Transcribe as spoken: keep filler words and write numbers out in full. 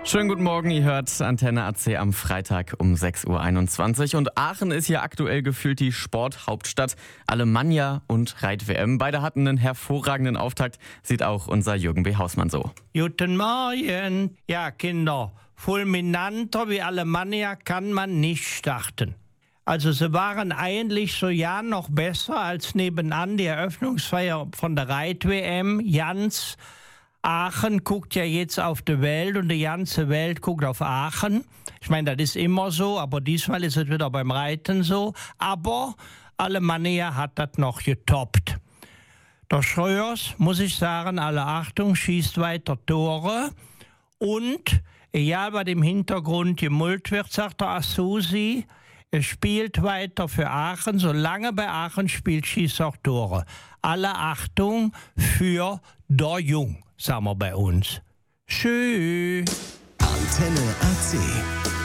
Schönen guten Morgen, ihr hört Antenne A C am Freitag um sechs Uhr einundzwanzig. Und Aachen ist ja aktuell gefühlt die Sporthauptstadt. Alemannia und Reit-W M. Beide hatten einen hervorragenden Auftakt, sieht auch unser Jürgen B. Hausmann so. Guten Morgen. Ja, Kinder, fulminanter wie Alemannia kann man nicht starten. Also sie waren eigentlich so ja noch besser als nebenan die Eröffnungsfeier von der Reit-W M. Jans Aachen guckt ja jetzt auf die Welt und die ganze Welt guckt auf Aachen. Ich meine, das ist immer so, aber diesmal ist es wieder beim Reiten so. Aber Alemannia hat das noch getoppt. Der Schröers, muss ich sagen, alle Achtung, schießt weiter Tore. Und, egal was im Hintergrund gemullt wird, sagt der Asusi, er spielt weiter für Aachen. Solange bei Aachen spielt, schießt er auch Tore. Alle Achtung für der Jung, sagen wir bei uns. Tschüss. Antenne A C.